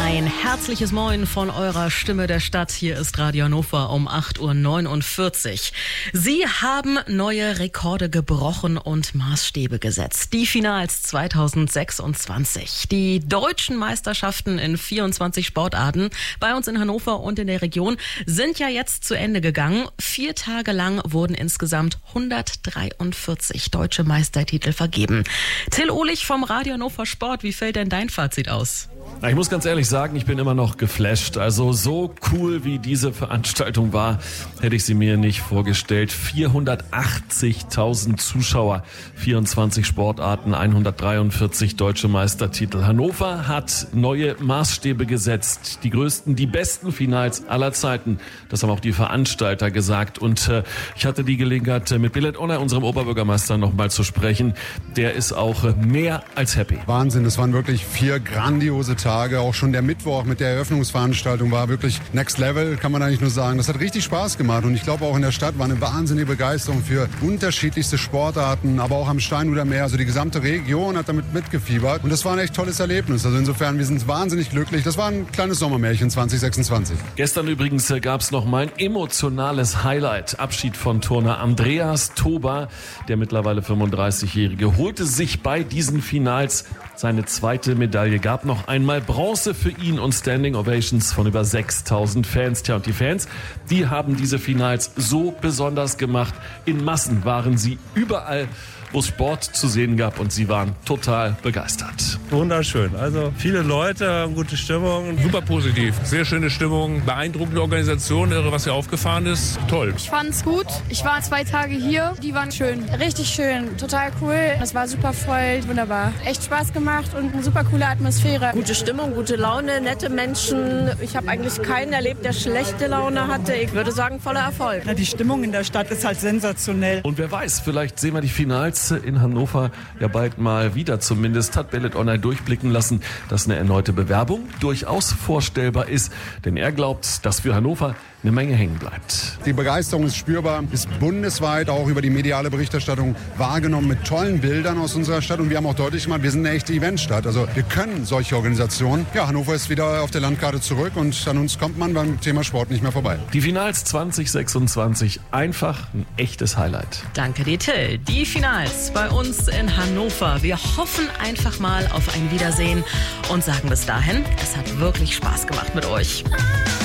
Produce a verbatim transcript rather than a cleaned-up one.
Ein herzliches Moin von eurer Stimme der Stadt. Hier ist Radio Hannover um acht Uhr neunundvierzig. Sie haben neue Rekorde gebrochen und Maßstäbe gesetzt. Die Finals zweitausendsechsundzwanzig. Die deutschen Meisterschaften in vierundzwanzig Sportarten bei uns in Hannover und in der Region sind ja jetzt zu Ende gegangen. Vier Tage lang wurden insgesamt hundertdreiundvierzig deutsche Meistertitel vergeben. Till Ohlich vom Radio Hannover Sport, wie fällt denn dein Fazit aus? Ich muss ganz ehrlich sagen, ich bin immer noch geflasht. Also so cool wie diese Veranstaltung war, hätte ich sie mir nicht vorgestellt. vierhundertachtzigtausend Zuschauer, vierundzwanzig Sportarten, hundertdreiundvierzig deutsche Meistertitel. Hannover hat neue Maßstäbe gesetzt. Die größten, die besten Finals aller Zeiten. Das haben auch die Veranstalter gesagt. Und äh, ich hatte die Gelegenheit, mit Belet Onay, unserem Oberbürgermeister, noch mal zu sprechen. Der ist auch äh, mehr als happy. Wahnsinn, es waren wirklich vier grandiose Tage. Auch schon der Mittwoch mit der Eröffnungsveranstaltung war wirklich next level, kann man eigentlich nur sagen. Das hat richtig Spaß gemacht und ich glaube auch in der Stadt war eine wahnsinnige Begeisterung für unterschiedlichste Sportarten, aber auch am Steinhuder Meer. Also die gesamte Region hat damit mitgefiebert und das war ein echt tolles Erlebnis. Also insofern, wir sind wahnsinnig glücklich. Das war ein kleines Sommermärchen zwanzig sechsundzwanzig. Gestern übrigens gab es noch mal ein emotionales Highlight. Abschied von Turner Andreas Toba, der mittlerweile fünfunddreißigjährige, holte sich bei diesen Finals seine zweite Medaille. Gab noch einmal Bronze für ihn und Standing Ovations von über sechstausend Fans. Tja, und die Fans, die haben diese Finals so besonders gemacht. In Massen waren sie überall, wo es Sport zu sehen gab, und sie waren total begeistert. Wunderschön. Also viele Leute, gute Stimmung. Super positiv. Sehr schöne Stimmung. Beeindruckende Organisation, irre, was hier aufgefahren ist. Toll. Ich fand's gut. Ich war zwei Tage hier. Die waren schön. Richtig schön. Total cool. Das war super voll. Wunderbar. Echt Spaß gemacht und eine super coole Atmosphäre. Gute Stimmung, gute Laune, nette Menschen. Ich habe eigentlich keinen erlebt, der schlechte Laune hatte. Ich würde sagen, voller Erfolg. Na, die Stimmung in der Stadt ist halt sensationell. Und wer weiß, vielleicht sehen wir die Finals in Hannover ja bald mal wieder. Zumindest hat Belet Onay durchblicken lassen, dass eine erneute Bewerbung durchaus vorstellbar ist. Denn er glaubt, dass für Hannover eine Menge hängen bleibt. Die Begeisterung ist spürbar, ist bundesweit auch über die mediale Berichterstattung wahrgenommen mit tollen Bildern aus unserer Stadt. Und wir haben auch deutlich gemacht, wir sind eine echte Eventstadt. Also wir können solche Organisationen. Ja, Hannover ist wieder auf der Landkarte zurück und an uns kommt man beim Thema Sport nicht mehr vorbei. Die Finals zwanzig sechsundzwanzig, einfach ein echtes Highlight. Danke dir, Till. Die Finals bei uns in Hannover. Wir hoffen einfach mal auf ein Wiedersehen und sagen bis dahin, es hat wirklich Spaß gemacht mit euch.